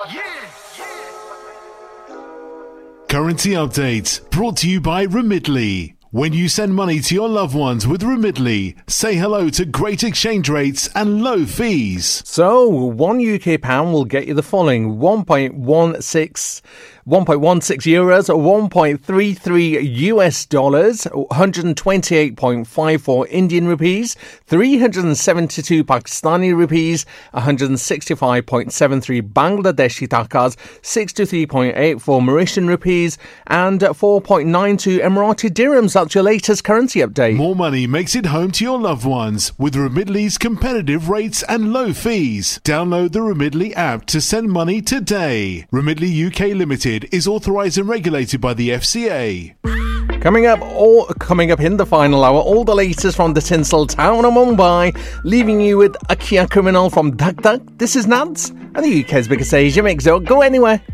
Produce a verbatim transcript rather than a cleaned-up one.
Currency update brought to you by Remitly. When you send money to your loved ones with Remitly, say hello to great exchange rates and low fees. So, one U K pound will get you the following: one point one six euros, one point three three U S dollars, one hundred twenty-eight point five four Indian rupees, three hundred seventy-two Pakistani rupees, one hundred sixty-five point seven three Bangladeshi takas, sixty-three point eight four Mauritian rupees, and four point nine two Emirati dirhams. That's your latest currency update. More money makes it home to your loved ones with Remitly's competitive rates and low fees. Download the Remitly app to send money today. Remitly U K Limited is authorised and regulated by the F C A. Coming up, all coming up in the final hour, all the latest from the tinsel town of Mumbai, leaving you with a Kia Criminal from Dak Dak. This is Nads, and the U K's biggest Asia mix. Don't go anywhere.